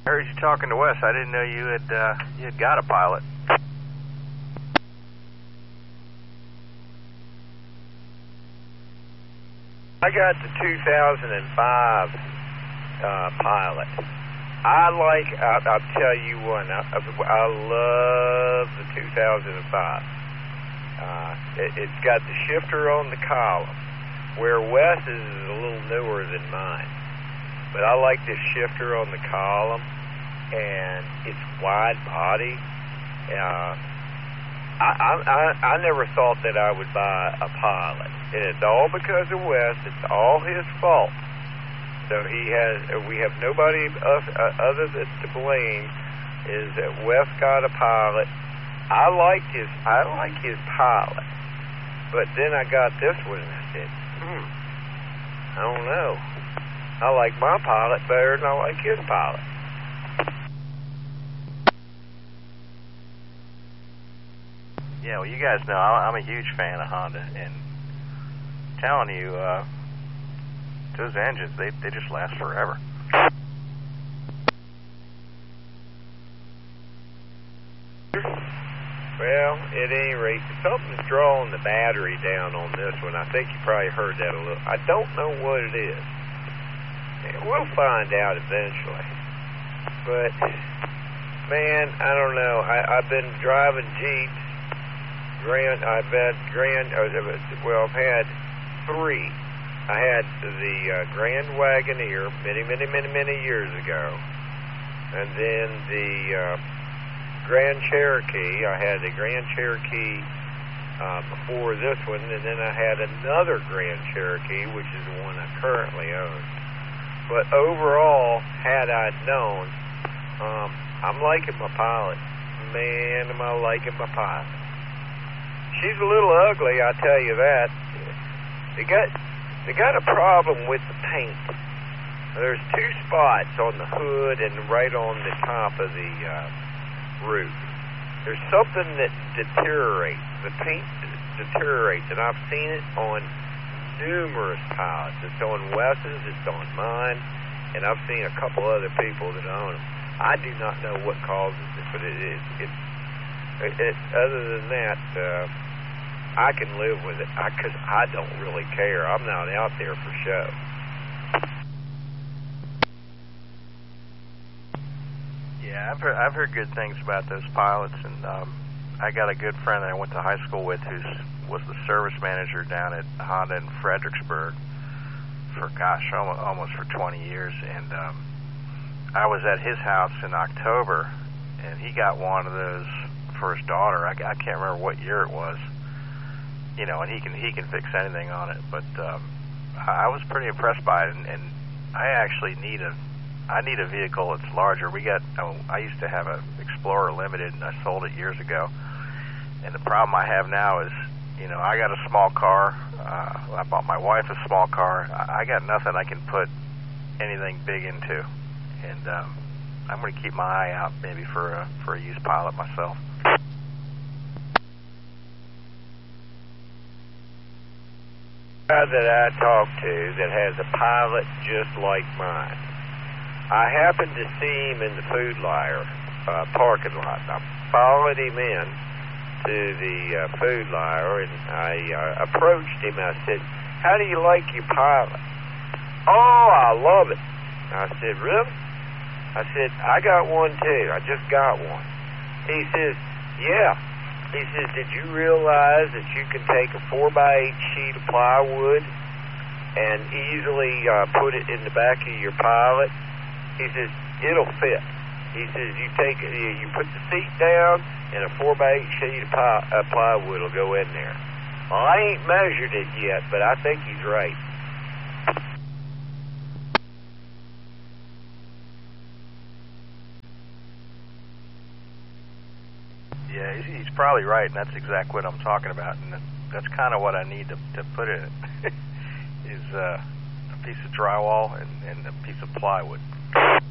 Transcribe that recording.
I heard you talking to Wes. I didn't know you had got a pilot. I got the 2005 pilot. I'll tell you one, I love the 2005. It's got the shifter on the column, where Wes's is a little newer than mine. But I like this shifter on the column, and it's wide body. I never thought that I would buy a pilot, and it's all because of Wes. It's all his fault. So we have nobody other than to blame. Is that Wes got a pilot? I like his pilot, but then I got this one and I said, I don't know. I like my pilot better than I like his pilot. Yeah, well, you guys know I'm a huge fan of Honda, and I'm telling you, those engines, they just last forever. Well, at any rate, something's drawing the battery down on this one. I think you probably heard that a little. I don't know what it is. We'll find out eventually. But, man, I don't know. I've been driving Jeeps. I've had three. I had the Grand Wagoneer many years ago. And then the Grand Cherokee. I had the Grand Cherokee before this one, and then I had another Grand Cherokee, which is the one I currently own. But overall, had I known, I'm liking my pilot. Man, am I liking my pilot. She's a little ugly, I'll tell you that. They got a problem with the paint. There's two spots on the hood and right on the top of the roof. There's something that deteriorates. The paint deteriorates, and I've seen it on numerous pilots. It's on Wes's, it's on mine, and I've seen a couple other people that own them. I do not know what causes it, but other than that, I can live with it because I don't really care. I'm not out there for show. Yeah, I've heard good things about those pilots, and I got a good friend that I went to high school with who was the service manager down at Honda in Fredericksburg for, almost for 20 years, and I was at his house in October, and he got one of those for his daughter. I can't remember what year it was, and he can fix anything on it, but I was pretty impressed by it, and I actually need a vehicle that's larger. I used to have a Explorer Limited, and I sold it years ago. And the problem I have now is, I got a small car. I bought my wife a small car. I got nothing I can put anything big into. And I'm going to keep my eye out maybe for a used pilot myself. Guy that I talked to that has a pilot just like mine. I happened to see him in the Food Liar parking lot. I followed him in to the Food Liar, and I approached him. I said, "How do you like your pilot?" "Oh, I love it." I said, "Really?" I said, "I got one too. I just got one." He says, "Yeah." He says, "Did you realize that you can take a 4x8 sheet of plywood and easily put it in the back of your pilot?" He says, "It'll fit." He says, you put the seat down, and a 4x8 sheet of plywood will go in there. Well, I ain't measured it yet, but I think he's right. Yeah, he's probably right, and that's exactly what I'm talking about, and that's kind of what I need to put in it, is a piece of drywall and a piece of plywood.